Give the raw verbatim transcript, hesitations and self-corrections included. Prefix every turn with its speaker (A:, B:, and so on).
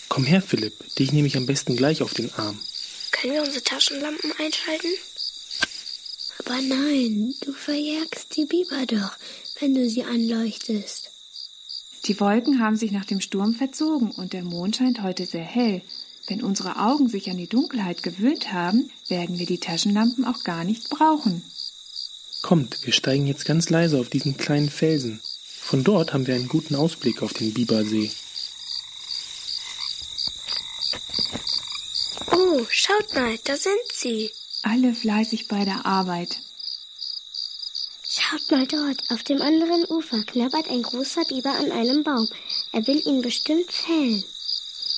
A: Komm her, Philipp, dich nehme ich am besten gleich auf den Arm.
B: Können wir unsere Taschenlampen einschalten?
C: Aber nein, du verjagst die Biber doch, wenn du sie anleuchtest.
D: Die Wolken haben sich nach dem Sturm verzogen und der Mond scheint heute sehr hell. Wenn unsere Augen sich an die Dunkelheit gewöhnt haben, werden wir die Taschenlampen auch gar nicht brauchen.
A: Kommt, wir steigen jetzt ganz leise auf diesen kleinen Felsen. Von dort haben wir einen guten Ausblick auf den Bibersee.
B: Oh, schaut mal, da sind sie.
D: Alle fleißig bei der Arbeit.
C: Schaut mal dort, auf dem anderen Ufer knabbert ein großer Biber an einem Baum. Er will ihn bestimmt fällen.